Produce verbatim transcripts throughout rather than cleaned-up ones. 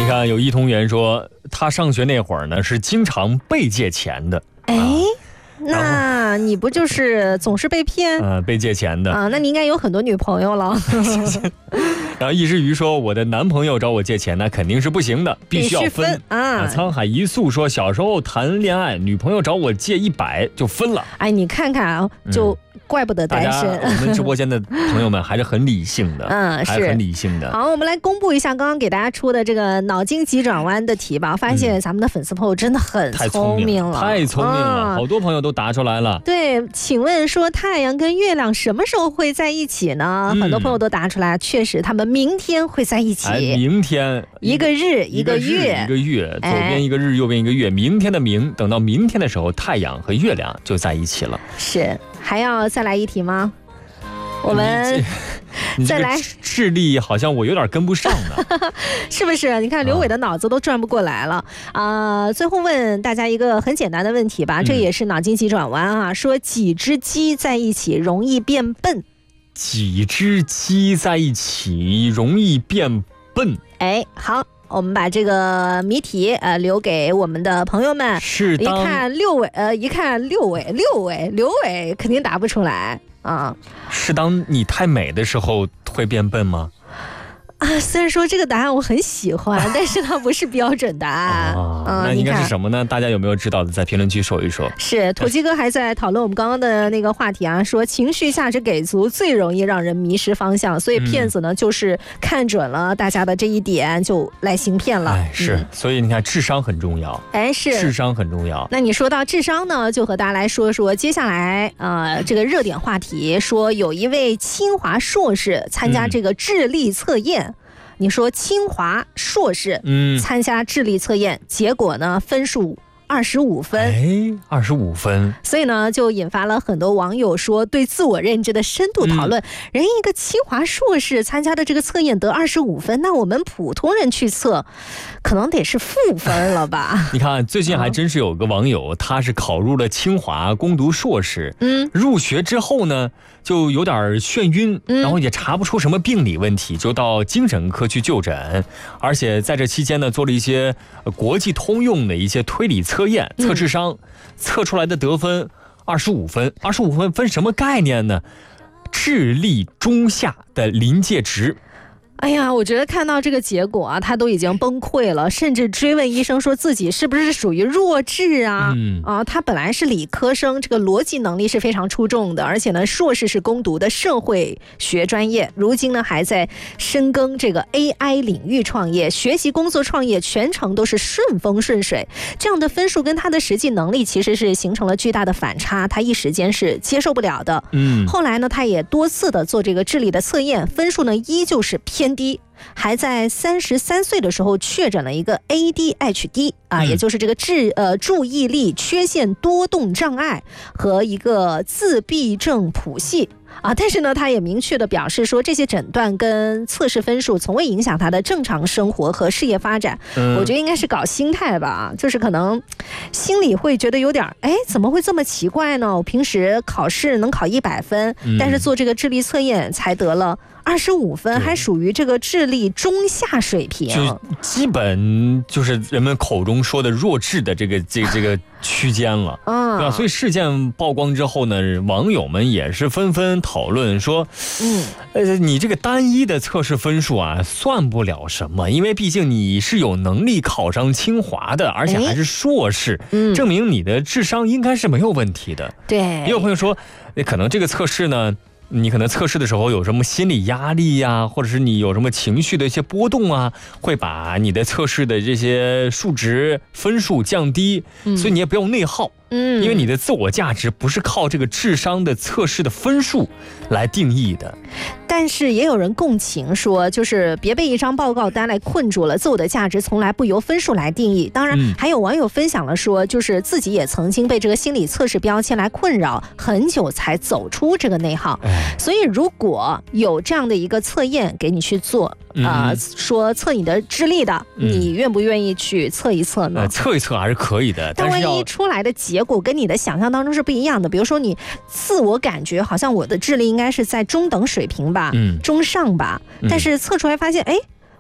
看有一同源说，他上学那会儿呢是经常被借钱的。 哎。啊那你不就是总是被骗？ 呃，被借钱的啊，那你应该有很多女朋友了。 然后易之鱼说，我的男朋友找我借钱那肯定是不行的，必须要分, 分啊。 沧海一粟说，小时候谈恋爱，女朋友找我借一百就分了。 哎，你看看啊，就怪不得单身。 嗯、我们直播间的朋友们还是很理性的， 嗯， 还是很理性的。 好，我们来公布一下刚刚给大家出的这个脑筋急转弯的题吧。发现咱们的粉丝朋友真的很聪明了， 太聪明了，嗯、好多朋友都答出来了。 对，请问说太阳跟月亮什么时候会在一起呢？嗯、很多朋友都答出来，确实他们明天会在一起。 哎、明天一个日一个月， 一个月，左边一个日，右边一个月。明天的明，等到明天的时候，太阳和月亮就在一起了。 是，还要再来一题吗？我们再来。 智力好像我有点跟不上呢。 是不是？你看刘伟的脑子都转不过来了啊、呃！最后问大家一个很简单的问题吧，这也是脑筋急转弯啊。说几只鸡在一起容易变笨？ 几只鸡在一起容易变笨？ 哎，好。我们把这个谜题呃留给我们的朋友们。 是一看六位呃，一看六位六位刘伟肯定答不出来啊。 是当你太美的时候会变笨吗？ 啊，虽然说这个答案我很喜欢，但是它不是标准答案。 啊嗯、那应该是什么呢？大家有没有知道的，在评论区说一说。 是土鸡哥还在讨论我们刚刚的那个话题啊，说情绪价值给足最容易让人迷失方向，所以骗子呢、嗯、就是看准了大家的这一点就来行骗了。 哎，是、嗯，所以你看智商很重要。 哎，是智商很重要。 那你说到智商呢，就和大家来说说接下来呃这个热点话题，说有一位清华硕士参加这个智力测验。嗯，你说清华硕士嗯参加智力测验，嗯、结果呢分数二十五分， 哎，二十五分， 所以呢就引发了很多网友说对自我认知的深度讨论。嗯、人一个清华硕士参加的这个测验得二十五分，那我们普通人去测，可能得是负分了吧？ 你看，最近还真是有个网友，他是考入了清华攻读硕士，嗯，入学之后呢就有点眩晕，然后也查不出什么病理问题，就到精神科去就诊，而且在这期间呢做了一些国际通用的一些推理测。测验测智商，嗯、测出来的得分二十五分，二十五分分什么概念呢？智力中下的临界值。 哎呀，我觉得看到这个结果啊，他都已经崩溃了，甚至追问医生说自己是不是属于弱智啊？嗯啊，他本来是理科生，这个逻辑能力是非常出众的，而且呢，硕士是攻读的社会学专业，如今呢还在深耕这个 A I 领域创业，学习、工作、创业全程都是顺风顺水。这样的分数跟他的实际能力其实是形成了巨大的反差，他一时间是接受不了的。嗯，后来呢，他也多次的做这个智力的测验，分数呢依旧是偏低，还在三十三岁的时候确诊了一个 A D H D 啊，也就是这个智呃注意力缺陷多动障碍和一个自闭症谱系啊，但是呢，他也明确的表示说，这些诊断跟测试分数从未影响他的正常生活和事业发展。嗯、我觉得应该是搞心态吧，就是可能心里会觉得有点，哎，怎么会这么奇怪呢？我平时考试能考一百分，嗯、但是做这个智力测验才得了二十五分，还属于这个智力中下水平， 就基本就是人们口中说的弱智的这个这个、这个区间了，嗯，对吧？所以事件曝光之后呢，网友们也是纷纷讨论说，嗯，呃，你这个单一的测试分数啊，算不了什么，因为毕竟你是有能力考上清华的，而且还是硕士，嗯，证明你的智商应该是没有问题的。 对， 也有朋友说，可能这个测试呢，你可能测试的时候有什么心理压力呀、啊，或者是你有什么情绪的一些波动啊，会把你的测试的这些数值分数降低，嗯、所以你也不用内耗。嗯，因为你的自我价值不是靠这个智商的测试的分数来定义的。 但是也有人共情说，就是别被一张报告单来困住了，自我的价值从来不由分数来定义。当然，还有网友分享了说，就是自己也曾经被这个心理测试标签来困扰，很久才走出这个内耗。所以，如果有这样的一个测验给你去做，啊、呃，说测你的智力的，嗯、你愿不愿意去测一测呢？ 呃、测一测还是可以的， 但万一出来的结果跟你的想象当中是不一样的，比如说你自我感觉好像我的智力应该是在中等水平吧，嗯，中上吧，但是测出来发现，哎。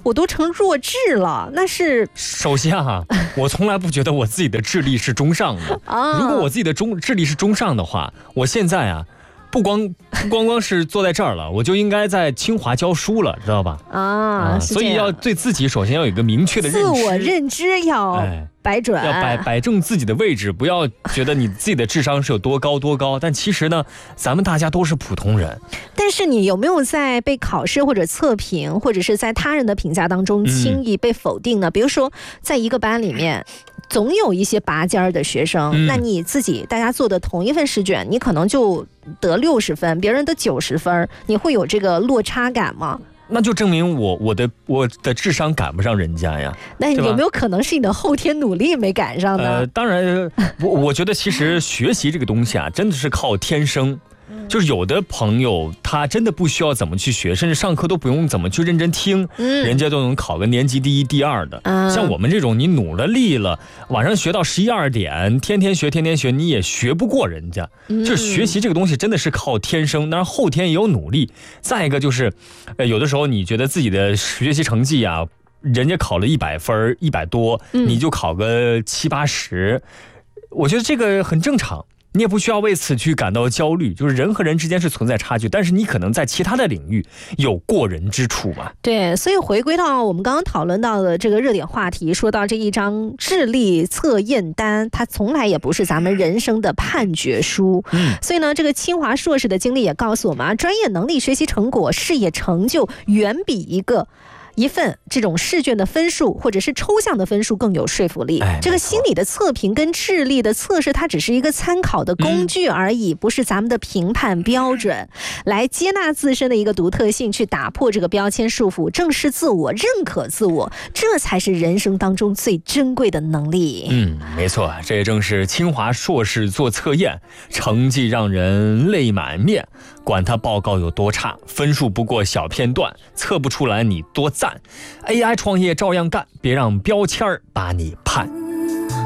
我都成弱智了，那是首先啊，我从来不觉得我自己的智力是中上的啊。如果我自己的中智力是中上的话，我现在啊。不光不光光是坐在这儿了，我就应该在清华教书了，知道吧？ 啊， 啊所以要对自己首先要有一个明确的认知， 自我认知要摆准， 要摆摆正自己的位置，不要觉得你自己的智商是有多高多高。但其实呢，咱们大家都是普通人。 但是你有没有在被考试或者测评，或者是在他人的评价当中轻易被否定呢？嗯、比如说，在一个班里面。总有一些拔尖儿的学生、嗯，那你自己大家做的同一份试卷，你可能就得六十分，别人得九十分，你会有这个落差感吗？ 那就证明我我的我的智商赶不上人家呀。 那有没有可能是你的后天努力没赶上呢？ 呃，当然，我我觉得其实学习这个东西啊，真的是靠天生。就是有的朋友他真的不需要怎么去学，甚至上课都不用怎么去认真听，嗯、人家都能考个年级第一第二的、嗯、像我们这种你努了力了，晚上学到十一二点，天天学天天学，你也学不过人家、嗯、就是学习这个东西真的是靠天生，当然后天也有努力。再一个就是呃，有的时候你觉得自己的学习成绩啊，人家考了一百分一百多、嗯、你就考个七八十，我觉得这个很正常，你也不需要为此去感到焦虑，就是人和人之间是存在差距，但是你可能在其他的领域有过人之处嘛。 对，所以回归到我们刚刚讨论到的这个热点话题，说到这一张智力测验单，它从来也不是咱们人生的判决书。嗯，所以呢，这个清华硕士的经历也告诉我们啊，专业能力、学习成果、事业成就远比一个一份这种试卷的分数或者是抽象的分数更有说服力、哎、这个心理的测评跟智力的测试，它只是一个参考的工具而已、嗯、不是咱们的评判标准。来接纳自身的一个独特性，去打破这个标签束缚，正视自我，认可自我，这才是人生当中最珍贵的能力。 嗯，没错，这也正是清华硕士做测验，成绩让人泪满面，管他报告有多差，分数不过小片段，测不出来你多赞，A I 创业照样干，别让标签把你判。